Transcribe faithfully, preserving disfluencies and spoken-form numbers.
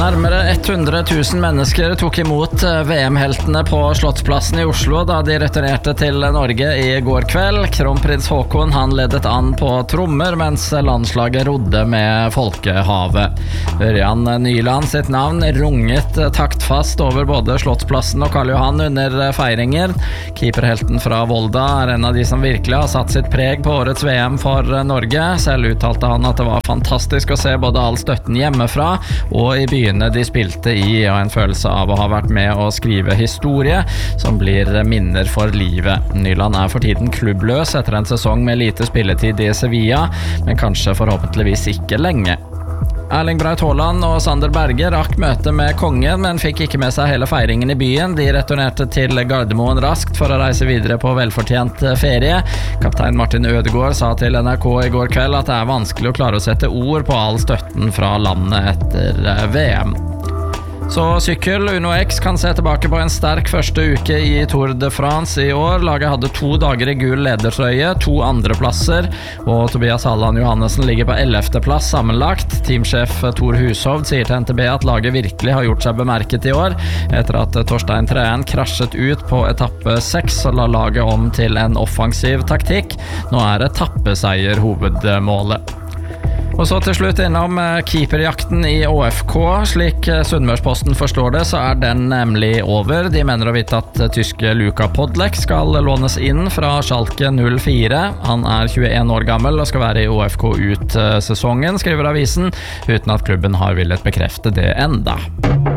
Nærmere hundre tusen mennesker tok imot V M-heltene på Slottsplassen i Oslo da de returnerte til Norge i går kveld. Kronprins Haakon han ledet an på trommer, mens landslaget rodde med folkehavet. Ørjan Nyland sitt navn runget taktfast over både Slottsplassen og Karl Johan under feiringer. Keeperhelten fra Volda er en av de som virkelig har satt sitt preg på årets V M for Norge. Selv uttalte han at det var fantastisk å se både all støtten hjemmefra og i byen de spilte i, og en følelse av å ha vært med å skrive historie som blir minner for livet. Nyland er for tiden klubbløs etter en sesong med lite spilletid i Sevilla, men kanskje forhåpentligvis ikke lenge. Erling Braut Haaland og Sander Berge rakk møte med kongen, men fikk ikke med seg hele feiringen i byen. De returnerte til Gardermoen raskt for å reise videre på velfortjent ferie. Kaptein Martin Ødegaard sa til N R K i går kveld at det er vanskelig å klare å sette ord på all støtten fra landet etter V M. Så sykkel, Uno X kan se tilbake på en sterk første uke i Tour de France i år. Laget hadde to dager i gul ledertrøye, to andre plasser, og Tobias Halland Johannessen ligger på ellevte plass sammenlagt. Teamsjef Tor Hushovd sier til N T B at laget virkelig har gjort seg bemerket i år, etter at Torstein Treen krasjet ut på etappe seks og la laget om til en offensiv taktikk. Nå er etappeseier hovedmålet. Og så til slutt innom keeperjakten i Å F K. Slik Sunnmørsposten forstår det, så er den nemlig over. De mener å vite at tyske Luka Podlek skal lånes inn fra Schalke null fire. Han er tjueen år gammel og skal være i Å F K ut sesongen, skriver avisen, uten at klubben har villet bekrefte det enda.